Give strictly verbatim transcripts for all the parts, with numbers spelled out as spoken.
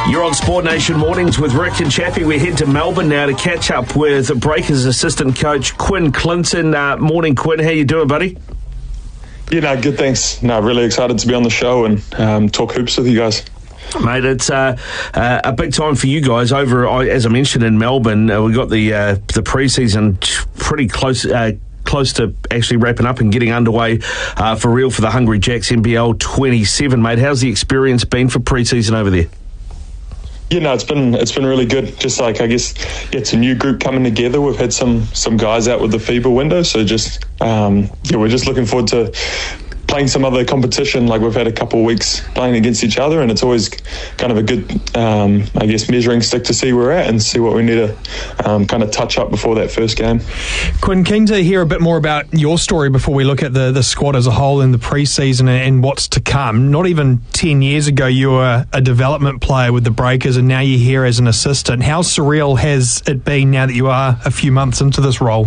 You're on Sport Nation Mornings with Rick and Chappie. We head to Melbourne now to catch up with Breakers assistant coach Quinn Clinton. Uh, morning, Quinn. How you doing, buddy? Yeah, no, good, thanks. No, really excited to be on the show and um, talk hoops with you guys. Mate, it's uh, uh, a big time for you guys over, as I mentioned, in Melbourne. Uh, we got the uh, the pre-season pretty close uh, close to actually wrapping up and getting underway uh, for real for the Hungry Jacks N B L twenty-seven, mate. How's the experience been for pre-season over there? Yeah, no, it's been it's been really good. Just like, I guess, yeah, it's a new group coming together. We've had some some guys out with the FIBA window, so just um, yeah, we're just looking forward to playing some other competition. Like, we've had a couple of weeks playing against each other, and it's always kind of a good, um, I guess, measuring stick to see where we're at and see what we need to um, kind of touch up before that first game. Quinn, keen to hear a bit more about your story before we look at the, the squad as a whole in the pre-season and what's to come. Not even ten years ago, you were a development player with the Breakers, and now you're here as an assistant. How surreal has it been now that you are a few months into this role?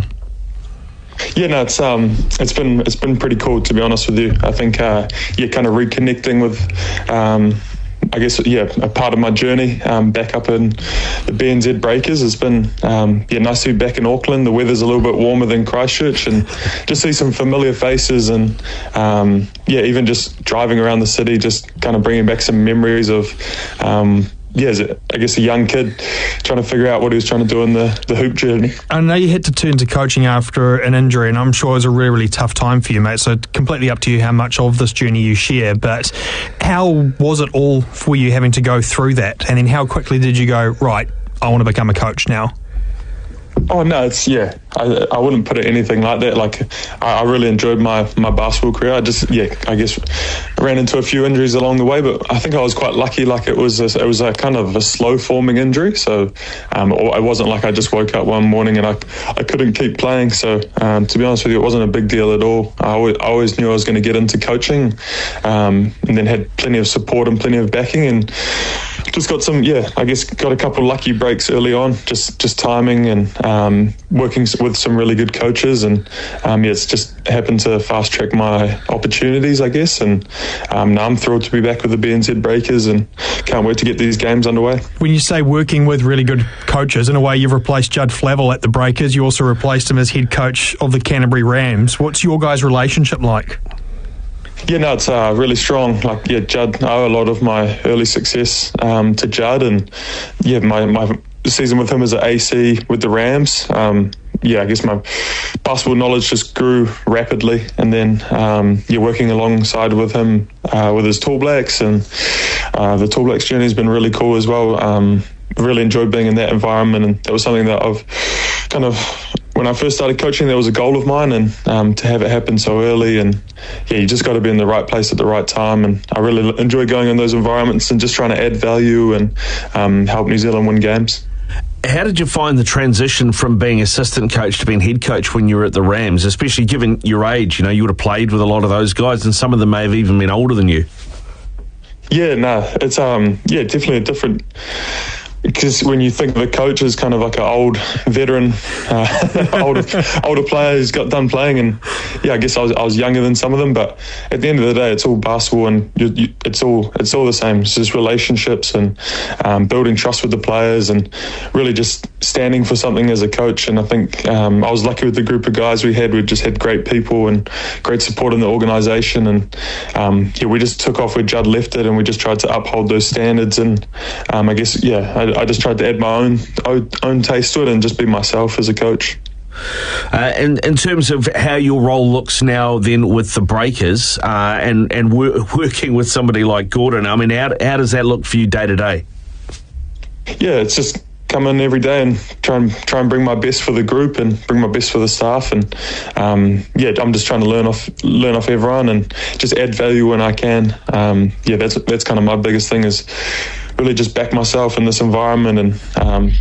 Yeah, no, it's um, it's been it's been pretty cool, to be honest with you. I think uh, yeah, kind of reconnecting with, um, I guess, yeah, a part of my journey um, back up in the B N Z Breakers has been um, yeah, nice to be back in Auckland. The weather's a little bit warmer than Christchurch, and just see some familiar faces, and um, yeah, even just driving around the city, just kind of bringing back some memories of. Um, Yeah, as a, I guess a young kid trying to figure out what he was trying to do in the, the hoop journey. I know you had to turn to coaching after an injury, and I'm sure it was a really, really tough time for you, mate. So completely up to you how much of this journey you share. But how was it all for you having to go through that? And then how quickly did you go, right, I want to become a coach now? Oh, no, it's, yeah, I, I wouldn't put it anything like that. Like, I, I really enjoyed my, my basketball career. I just, yeah, I guess ran into a few injuries along the way, but I think I was quite lucky. Like, it was a, it was a kind of a slow forming injury. So um, it wasn't like I just woke up one morning and I, I couldn't keep playing. So um, to be honest with you, it wasn't a big deal at all. I always, I always knew I was going to get into coaching, um, and then had plenty of support and plenty of backing, and just got some, yeah, I guess got a couple lucky breaks early on, just just timing and um, working with some really good coaches, and um, yeah, it's just happened to fast track my opportunities, I guess, and um, now I'm thrilled to be back with the B N Z Breakers and can't wait to get these games underway. When you say working with really good coaches, in a way you've replaced Judd Flavel at the Breakers, you also replaced him as head coach of the Canterbury Rams. What's your guys' relationship like? Yeah, no, it's uh, really strong. Like, yeah, Judd, I owe a lot of my early success um, to Judd, and yeah, my, my season with him as an A C with the Rams, um, yeah, I guess my basketball knowledge just grew rapidly, and then um, yeah, working alongside with him uh, with his Tall Blacks, and uh, the Tall Blacks journey has been really cool as well. Um, really enjoyed being in that environment, and that was something that I've kind of, when I first started coaching, that was a goal of mine, and um, to have it happen so early, and yeah, you just got to be in the right place at the right time, and I really enjoy going in those environments and just trying to add value and um, help New Zealand win games. How did you find the transition from being assistant coach to being head coach when you were at the Rams, especially given your age? You know, you would have played with a lot of those guys, and some of them may have even been older than you. Yeah, no, it's um, yeah, definitely a different. Because when you think of a coach as kind of like an old veteran, uh, older, older player who's got done playing, and yeah, I guess I was I was younger than some of them, but at the end of the day, it's all basketball, and you, you, it's all it's all the same. It's just relationships and um, building trust with the players, and really just standing for something as a coach. And I think um, I was lucky with the group of guys we had. We just had great people and great support in the organisation, and um, yeah, we just took off where Judd left it, and we just tried to uphold those standards. And um, I guess yeah. I, I just tried to add my own, own own taste to it and just be myself as a coach. Uh, in, in terms of how your role looks now then with the Breakers uh, and, and wor- working with somebody like Gordon, I mean, how, how does that look for you day to day? Yeah, it's just come in every day and try and try and bring my best for the group and bring my best for the staff, and um, yeah, I'm just trying to learn off learn off everyone and just add value when I can. Um, yeah, that's that's kind of my biggest thing, is really just back myself in this environment and um,